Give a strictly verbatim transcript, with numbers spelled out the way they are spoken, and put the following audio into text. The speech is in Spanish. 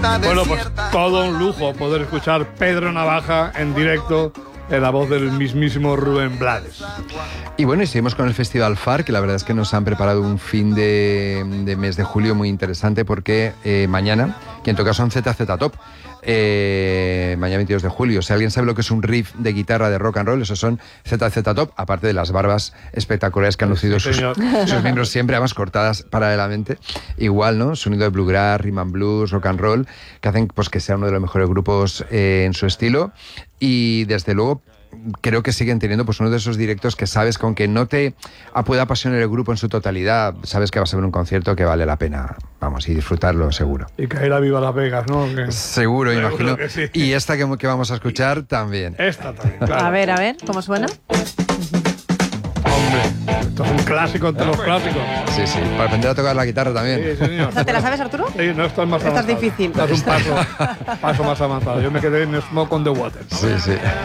Bueno, pues todo un lujo poder escuchar Pedro Navaja en directo en la voz del mismísimo Rubén Blades. Y bueno, y seguimos con el Festival F A R, que la verdad es que nos han preparado un fin de, de mes de julio muy interesante, porque eh, mañana, quien toca son Z Z Top. Eh, mañana veintidós de julio. Si alguien sabe lo que es un riff de guitarra de rock and roll, esos son Z Z Top, aparte de las barbas espectaculares que han lucido Sí, sus, sus miembros siempre, además cortadas paralelamente. Igual, ¿no? Sonido de bluegrass, rhythm and blues, rock and roll, que hacen pues que sea uno de los mejores grupos eh, en su estilo. Y desde luego creo que siguen teniendo pues uno de esos directos que sabes con que no te puede apasionar el grupo en su totalidad, sabes que vas a ver un concierto que vale la pena, vamos, y disfrutarlo seguro. Y que era Viva Las Vegas, ¿no? Que... Seguro, Seguro imagino. que sí. Y esta que, que vamos a escuchar también. Esta también, claro. A ver, a ver, ¿cómo suena? Hombre, esto es un clásico entre los clásicos. Sí, sí, para aprender a tocar la guitarra también. Sí, señor. ¿Esta te la sabes, Arturo? Sí, no, esto es más Esta es avanzado. difícil. Esto es un paso, paso más avanzado. Yo me quedé en Smoke on the Water. Sí, sí.